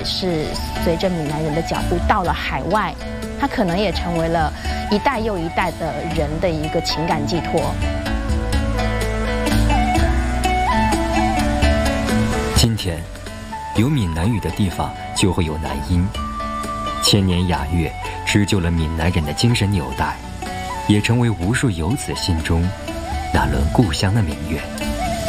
是随着闽南人的脚步到了海外，它可能也成为了一代又一代的人的一个情感寄托。 今天，有闽南语的地方就会有南音，千年雅乐织就了闽南人的精神纽带，也成为无数游子心中那轮故乡的明月。